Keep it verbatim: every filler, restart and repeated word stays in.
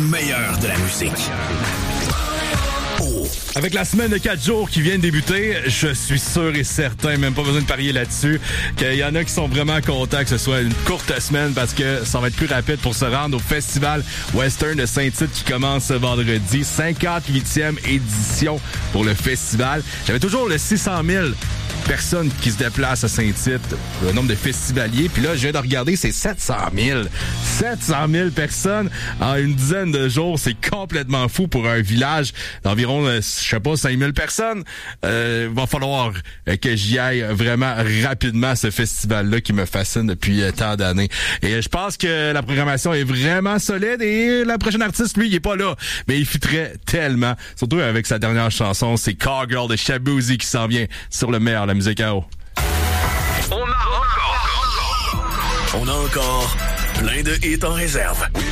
meilleur de la musique. Oh. Avec la semaine de quatre jours qui vient de débuter, je suis sûr et certain, même pas besoin de parier là-dessus, qu'il y en a qui sont vraiment contents que ce soit une courte semaine parce que ça va être plus rapide pour se rendre au Festival Western de Saint-Tite qui commence ce vendredi. cinquante-huitième édition pour le festival. J'avais toujours le six cent mille personnes qui se déplacent à Saint-Tite, le nombre de festivaliers. Puis là, je viens de regarder, c'est sept cent mille. sept cent mille personnes en une dizaine de jours. C'est complètement fou pour un village d'environ, je sais pas, cinq mille personnes. Euh, va falloir que j'y aille vraiment rapidement à ce festival-là qui me fascine depuis tant d'années. Et je pense que la programmation est vraiment solide et la prochaine artiste, lui, il est pas là. Mais il fitterait tellement. Surtout avec sa dernière chanson, c'est Cowgirl de Shaboozey qui s'en vient sur le meilleur de la musique à eau. On a encore, on a encore plein de hits en réserve.